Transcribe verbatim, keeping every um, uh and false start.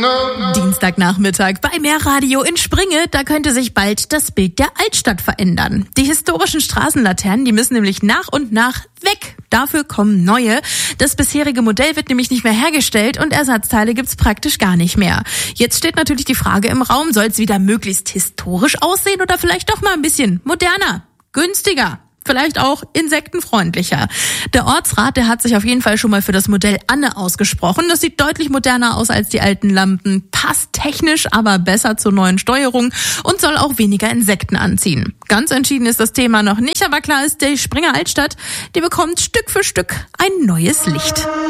Dienstagnachmittag bei Mehrradio in Springe, da könnte sich bald das Bild der Altstadt verändern. Die historischen Straßenlaternen, die müssen nämlich nach und nach weg. Dafür kommen neue. Das bisherige Modell wird nämlich nicht mehr hergestellt und Ersatzteile gibt's praktisch gar nicht mehr. Jetzt steht natürlich die Frage im Raum, soll es wieder möglichst historisch aussehen oder vielleicht doch mal ein bisschen moderner, günstiger? Vielleicht auch insektenfreundlicher. Der Ortsrat, der hat sich auf jeden Fall schon mal für das Modell Anne ausgesprochen. Das sieht deutlich moderner aus als die alten Lampen, passt technisch aber besser zur neuen Steuerung und soll auch weniger Insekten anziehen. Ganz entschieden ist das Thema noch nicht, aber klar ist, die Springer Altstadt, die bekommt Stück für Stück ein neues Licht.